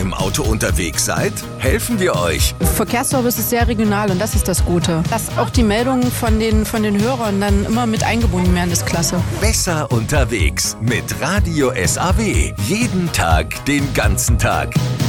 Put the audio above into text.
im Auto unterwegs seid? Helfen wir euch. Verkehrsservice ist sehr regional und das ist das Gute. Dass auch die Meldungen von den Hörern dann immer mit eingebunden werden, ist klasse. Besser unterwegs mit Radio SAW. Jeden Tag, den ganzen Tag.